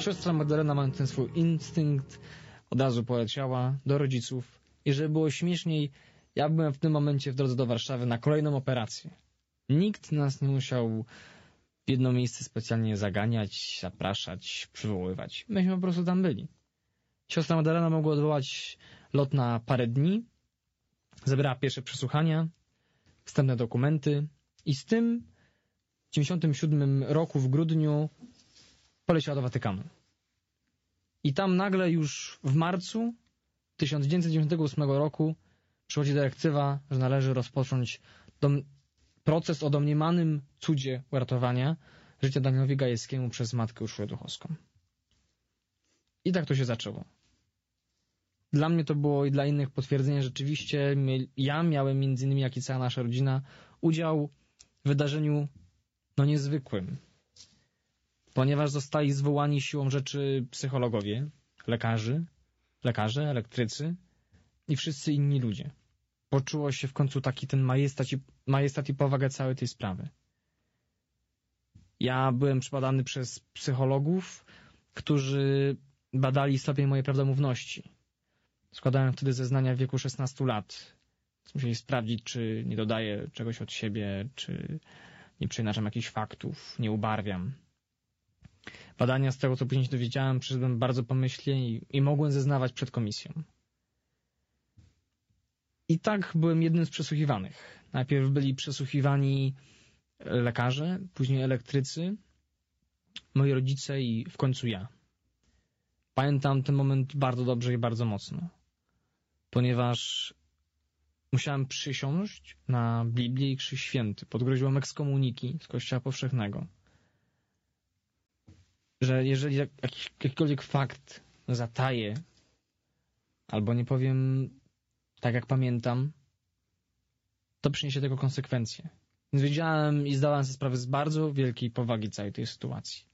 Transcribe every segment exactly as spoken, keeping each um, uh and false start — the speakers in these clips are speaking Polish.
Siostra Magdalena, mając ten swój instynkt, od razu poleciała do rodziców i żeby było śmieszniej, ja byłem w tym momencie w drodze do Warszawy na kolejną operację. Nikt nas nie musiał w jedno miejsce specjalnie zaganiać, zapraszać, przywoływać. Myśmy po prostu tam byli. Siostra Magdalena mogła odwołać lot na parę dni, zebrała pierwsze przesłuchania, wstępne dokumenty i z tym w dziewięćdziesiątym siódmym roku w grudniu poleciała do Watykanu. I tam nagle już w marcu tysiąc dziewięćset dziewięćdziesiątego ósmego roku przychodzi dyrektywa, że należy rozpocząć dom- proces o domniemanym cudzie uratowania życia Danielowi Gajewskiemu przez matkę Urszulę Duchowską. I tak to się zaczęło. Dla mnie to było i dla innych potwierdzenie, że rzeczywiście ja miałem między innymi, jak i cała nasza rodzina, udział w wydarzeniu no niezwykłym. Ponieważ zostali zwołani siłą rzeczy psychologowie, lekarzy, lekarze, elektrycy i wszyscy inni ludzie. Poczuło się w końcu taki ten majestat i, majestat i powagę całej tej sprawy. Ja byłem przebadany przez psychologów, którzy badali stopień mojej prawdomówności. Składałem wtedy zeznania w wieku szesnastu lat. Musieli sprawdzić, czy nie dodaję czegoś od siebie, czy nie przeinaczam jakichś faktów, nie ubarwiam. Badania, z tego co później się dowiedziałem, przyszedłem bardzo pomyślnie i, i mogłem zeznawać przed komisją. I tak byłem jednym z przesłuchiwanych. Najpierw byli przesłuchiwani lekarze, później elektrycy, moi rodzice i w końcu ja. Pamiętam ten moment bardzo dobrze i bardzo mocno, ponieważ musiałem przysiąść na Biblię i Krzyż Święty pod groźbą ekskomuniki z Kościoła Powszechnego, że jeżeli jakiś, jakikolwiek fakt zataję albo nie powiem tak, jak pamiętam, to przyniesie tego konsekwencje. Więc wiedziałem i zdałem sobie sprawę z bardzo wielkiej powagi całej tej sytuacji.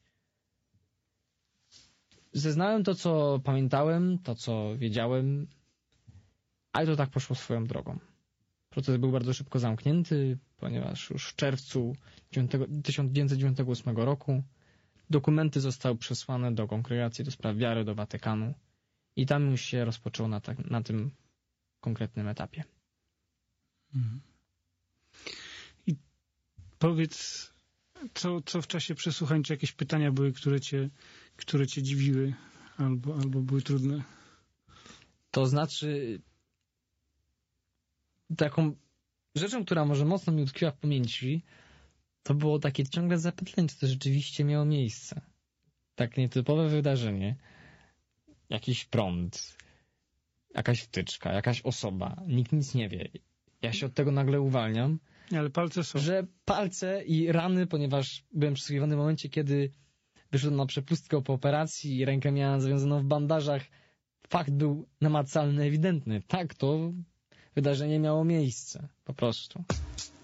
Zeznałem to, co pamiętałem, to, co wiedziałem, ale to tak poszło swoją drogą. Proces był bardzo szybko zamknięty, ponieważ już w czerwcu tysiąc dziewięćset dziewięćdziesiątego ósmego roku dokumenty zostały przesłane do Kongregacji do Spraw Wiary, do Watykanu i tam już się rozpoczęło na, ta, na tym konkretnym etapie. Mhm. I powiedz, co, co w czasie przesłuchań, czy jakieś pytania były, które cię, które cię dziwiły albo, albo były trudne? To znaczy, taką rzeczą, która może mocno mi utkwiła w pamięci, to było takie ciągle zapytanie, czy to rzeczywiście miało miejsce. Tak nietypowe wydarzenie, jakiś prąd, jakaś wtyczka, jakaś osoba, nikt nic nie wie. Ja się od tego nagle uwalniam. Ale palce są. Że palce i rany, ponieważ byłem przesłuchiwany w momencie, kiedy wyszedłem na przepustkę po operacji i rękę miałem zawiązaną w bandażach. Fakt był namacalny, ewidentny. Tak, to wydarzenie miało miejsce. Po prostu.